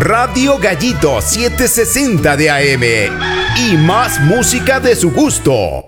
Radio Gallito 760 de AM y más música de su gusto.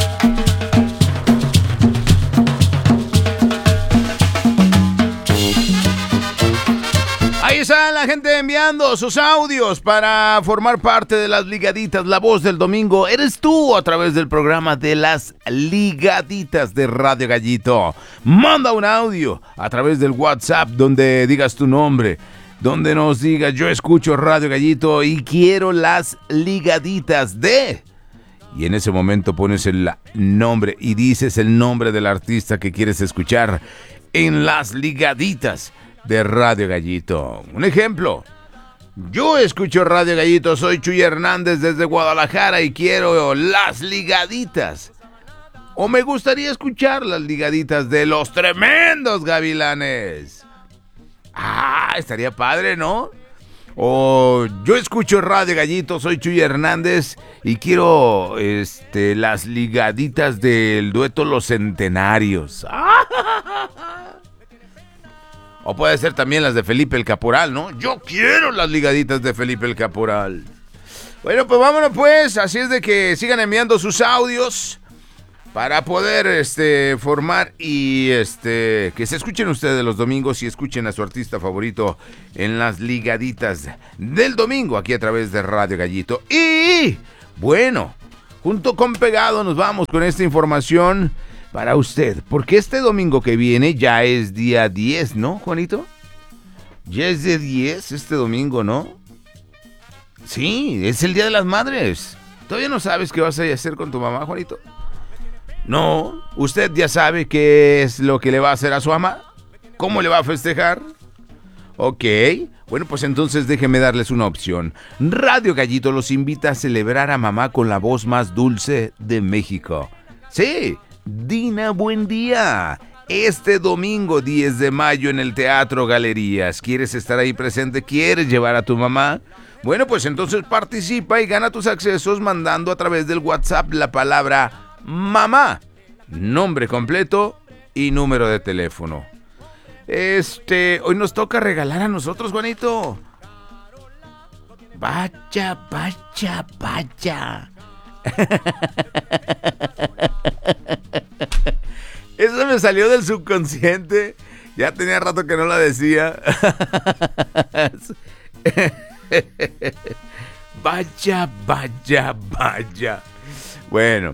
Ahí está la gente enviando sus audios para formar parte de las ligaditas. La voz del domingo eres tú a través del programa de las ligaditas de Radio Gallito. Manda un audio a través del WhatsApp donde digas tu nombre, donde nos digas yo escucho Radio Gallito y quiero las ligaditas de... Y en ese momento pones el nombre y dices el nombre del artista que quieres escuchar en las ligaditas de Radio Gallito. Un ejemplo: yo escucho Radio Gallito, soy Chuy Hernández desde Guadalajara y quiero las ligaditas. O me gustaría escuchar las ligaditas de los tremendos Gavilanes. Ah, estaría padre, ¿no? O yo escucho Radio Gallito, soy Chuy Hernández y quiero las ligaditas del dueto Los Centenarios. O puede ser también las de Felipe el Caporal, ¿no? Yo quiero las ligaditas de Felipe el Caporal. Bueno, pues vámonos pues. Así es de que sigan enviando sus audios para poder formar y que se escuchen ustedes los domingos y escuchen a su artista favorito en las ligaditas del domingo aquí a través de Radio Gallito. Y bueno, junto con Pegado nos vamos con esta información para usted, porque este domingo que viene ya es día 10, ¿no, Juanito? Ya es de 10 este domingo, ¿no? Sí, es el Día de las Madres. ¿Todavía no sabes qué vas a hacer con tu mamá, Juanito? No, usted ya sabe qué es lo que le va a hacer a su mamá. ¿Cómo le va a festejar? Ok, bueno, pues entonces déjeme darles una opción. Radio Gallito los invita a celebrar a mamá con la voz más dulce de México. Sí, Dina Buendía, este domingo 10 de mayo en el Teatro Galerías. ¿Quieres estar ahí presente? ¿Quieres llevar a tu mamá? Bueno, pues entonces participa y gana tus accesos mandando a través del WhatsApp la palabra mamá, nombre completo y número de teléfono. Hoy nos toca regalar a nosotros, Juanito. Vaya, vaya, vaya. Eso me salió del subconsciente. Ya tenía rato que no la decía. Vaya, vaya, vaya. Bueno,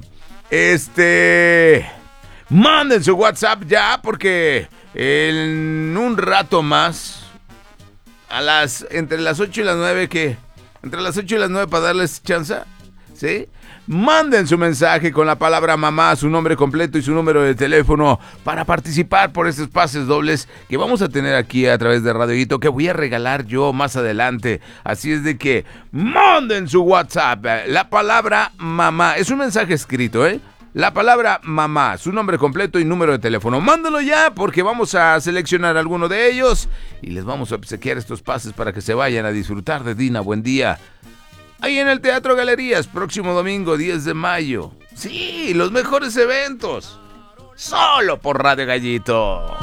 manden su WhatsApp ya, porque en un rato más, entre las 8 y las 9, entre las 8 y las 9 para darles chance, ¿sí? Manden su mensaje con la palabra mamá, su nombre completo y su número de teléfono para participar por estos pases dobles que vamos a tener aquí a través de Radio Gallito, que voy a regalar yo más adelante. Así es de que manden su WhatsApp, la palabra mamá, es un mensaje escrito, la palabra mamá, su nombre completo y número de teléfono. Mándalo ya, porque vamos a seleccionar alguno de ellos y les vamos a obsequiar estos pases para que se vayan a disfrutar de Dina Buendía ahí en el Teatro Galerías, próximo domingo 10 de mayo. Sí, los mejores eventos, solo por Radio Gallito.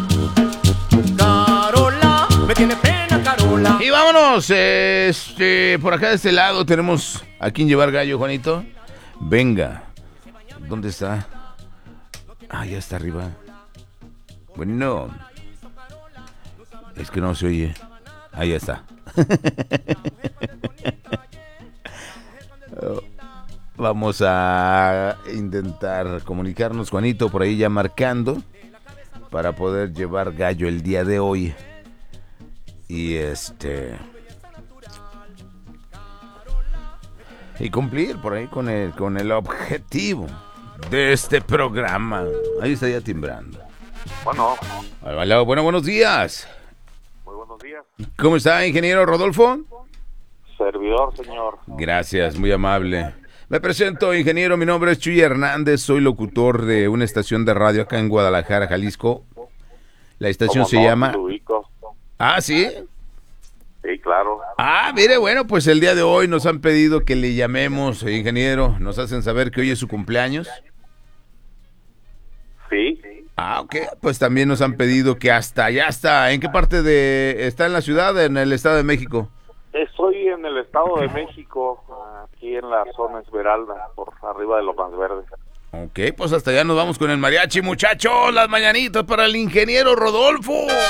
Carola, me tiene pena, Carola. Y vámonos, por acá de este lado tenemos a quien llevar gallo, Juanito. Venga, ¿dónde está? Ah, ya está arriba. Bueno, es que no se oye. Ahí está. Vamos a intentar comunicarnos, Juanito, por ahí ya marcando, para poder llevar gallo el día de hoy. Y y cumplir por ahí con el objetivo de este programa. Ahí está ya timbrando. Bueno. Hola, buenos días. Muy buenos días. ¿Cómo está, ingeniero Rodolfo? Servidor, señor. Gracias, muy amable. Me presento, ingeniero, mi nombre es Chuy Hernández, soy locutor de una estación de radio acá en Guadalajara, Jalisco. La estación se llama... Ah, ¿sí? Sí, claro. Ah, mire, bueno, pues el día de hoy nos han pedido que le llamemos, ingeniero. Nos hacen saber que hoy es su cumpleaños. Sí. Ah, ok. Pues también nos han pedido que hasta allá está. ¿En qué parte está en la ciudad, en el Estado de México? en el Estado de México, aquí en la zona Esmeralda, por arriba de Lomas Verdes. Ok, pues hasta allá nos vamos con el mariachi, muchachos. Las mañanitas para el ingeniero Rodolfo.